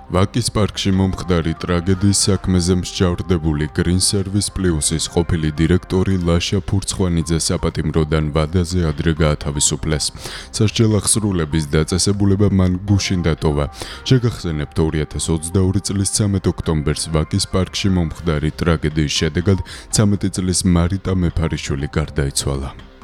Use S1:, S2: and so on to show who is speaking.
S1: ვაკის პარკში მომხდარი ტრაგედიის საქმეზე მსჯავრდებული Green Service Plus-ის ყოფილი დირექტორი ლაშა ფურცხვანიძე საპატიმროდან ვადაზე ადრე გაათავისუფლეს. სასჯელ აღსრულების დაწესებულება მან გუშინ დატოვა. შეგახსენებთ 2022 წლის 13 ოქტომბერს ვაკის პარკში მომხდარი ტრაგედიის შედეგად 13 წლის მარიტა მეფარიშვილი გარდაიცვალა.